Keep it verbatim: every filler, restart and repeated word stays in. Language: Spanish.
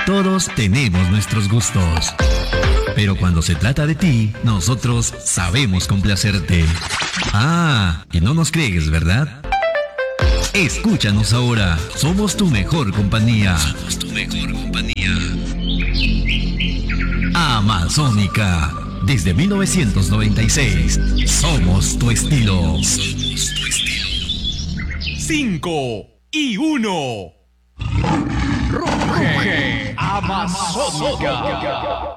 Todos tenemos nuestros gustos. Pero cuando se trata de ti, nosotros sabemos complacerte. Ah, y no nos crees, ¿verdad? Escúchanos ahora. Somos tu mejor compañía. Somos tu mejor compañía. Amazónica. Desde mil novecientos noventa y seis. Somos tu estilo. Somos tu estilo. Cinco y uno. Ruge Amazónica.